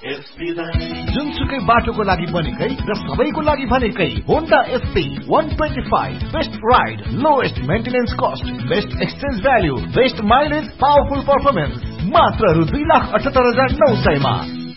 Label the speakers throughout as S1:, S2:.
S1: जुनसुकै बाटोको लागि बनेकै र सबैको लागि भनेकै Honda SP 125 best ride, lowest maintenance cost, best exchange value, best mileage, powerful performance, मात्र रु 2,78,900 मा।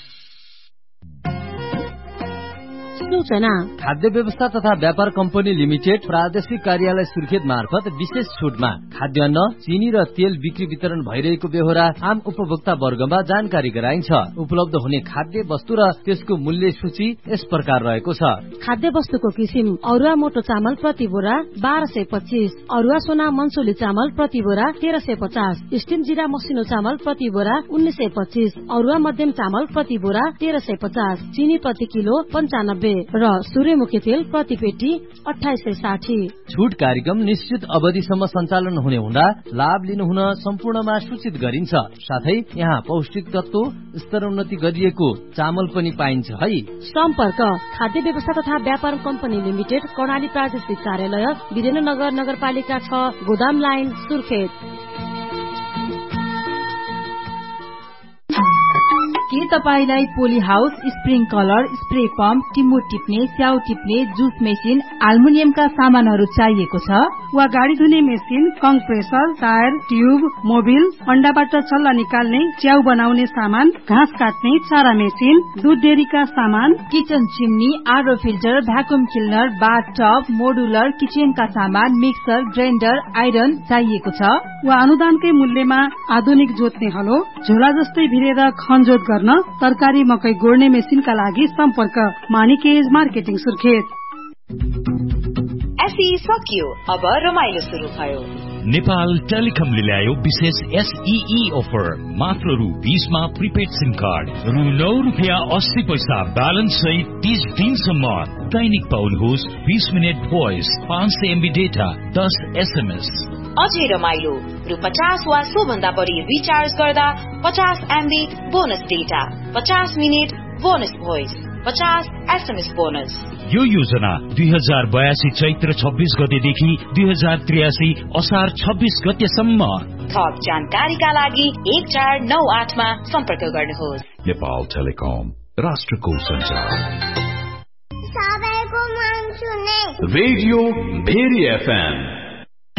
S2: सूचना
S3: खाद्य व्यवस्था तथा व्यापार कम्पनी लिमिटेड प्रादेशिक कार्यालय सुर्खेत मार्फत विशेष छुटमा खाद्यान्न, चिनी र तेल बिक्री वितरण भइरहेको बेहोरा आम उपभोक्ता वर्गमा जानकारी गराइन्छ। उपलब्ध हुने खाद्य वस्तु र त्यसको मूल्य सूची यस प्रकार रहेको छ।
S2: खाद्य वस्तुको किसिम: अरुवा मोटो चामल प्रति बोरा 1225, अरुवा सोना मनसुली चामल प्रति बोरा 1350, स्टिम जिरा मसिनो चामल प्रति बोरा 1925, अरुवा मध्यम चामल प्रति बोरा 1350, चिनी प्रति किलो 95 र सूर्यमुखी तेल प्रति पेटी 2860।
S3: छुट कार्यक्रम निश्चित अवधिसम्म सञ्चालन हुने हुँदा लाभ लिनुहुन सम्पूर्णमा सूचित गरिन्छ। साथै यहाँ पौष्टिक तत्व स्तरोन्नति गरिएको चामल पनि पाइन्छ है।
S2: सम्पर्क खाद्य व्यवस्था तथा व्यापार कम्पनी लिमिटेड, कर्णाली प्रादेशिक कार्यालय, वीरेन्द्रनगर नगरपालिका 6, गोदाम लाइन, सुर्खेत।
S4: के तपाईलाई पोली हाउस, स्प्रिङकलर, स्प्रे पम्प, टिम्बु टिप्ने, स्याउ टिप्ने, जुस मेसिन, आल्मुनियमका सामानहरू चाहिएको छ
S5: वा गाडी धुने machine, compressor, tyre, tube, Mobil, अण्डाबाट चल्ला निकाल्ने, च्याउ बनाउने सामान, घाँस काट्ने, चारा मेसिन, दूध डेरीका सामान,
S4: किचन चिम्नी, आरो फिल्टर, भ्याकुम क्लिनर, बाथ टब, मोडुलर किचनका सामान, मिक्सर, ग्राइन्डर, आइरन चाहिएको छ
S5: वा अनुदानकै मूल्यमा आधुनिक जोत्ने हलो, झोला जस्तै भिरेर खनजोत गर्न, तरकारी मकै गोड्ने मेसिनका लागि सम्पर्क मानिकेज मार्केटिङ सुर्खेत।
S6: एसई सकियो, अब रमाइलो सुरु भयो।
S7: नेपाल टेलिकमले ल्यायो विशेष SEE अफर। मात्र रु 20 मा प्रिपेड सिम कार्ड, रु 9.80 ब्यालेन्स सहित 30 दिनसम्म। दैनिक पाउनुहोस् 20 minute voice, 500 MB data, 10 SMS।
S6: अझै रमाइलो, रु 50 वा सोभन्दा बढी रिचार्ज गर्दा 50 MB bonus data, 50 minute bonus voice, 50 SMS bonus.
S7: यो योजना 2082 चैत्र 26 गतेदेखि 2083 असार 26 गतेसम्म।
S6: थप जानकारीका लागि 1498 मा सम्पर्क गर्नुहोस्।
S8: नेपाल टेलिकम, राष्ट्रको सञ्चार।
S9: सबैको मन सुने
S8: रेडियो भेरी FM